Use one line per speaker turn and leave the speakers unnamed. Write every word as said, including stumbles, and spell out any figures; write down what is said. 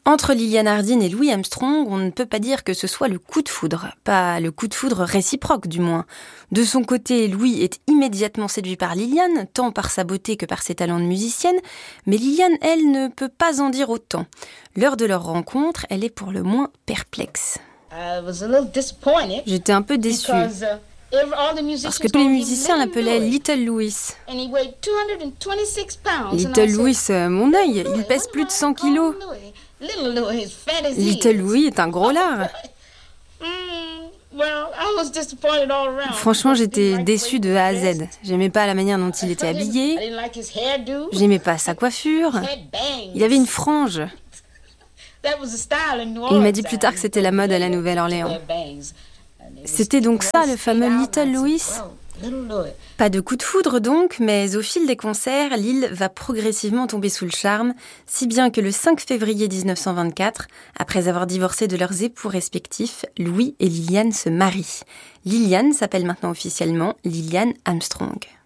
Entre Liliane Hardin et Louis Armstrong, on ne peut pas dire que ce soit le coup de foudre. Pas le coup de foudre réciproque, du moins. De son côté, Louis est immédiatement séduit par Liliane, tant par sa beauté que par ses talents de musicienne, mais Liliane, elle, ne peut pas en dire autant. L'heure de leur rencontre, elle est pour le moins perplexe. J'étais un peu déçue. Parce que tous les musiciens l'appelaient Little Louis. Little Louis, mon œil, il pèse plus de cent kilos. Little Louis est un gros lard. Franchement, j'étais déçue de A à Z. J'aimais pas la manière dont il était habillé. J'aimais pas sa coiffure. Il avait une frange. Il m'a dit plus tard que c'était la mode à la Nouvelle-Orléans. C'était donc ça, le fameux Little Louis ? Pas de coup de foudre donc, mais au fil des concerts, Lil va progressivement tomber sous le charme, si bien que le cinq février dix-neuf cent vingt-quatre, après avoir divorcé de leurs époux respectifs, Louis et Liliane se marient. Liliane s'appelle maintenant officiellement Liliane Armstrong.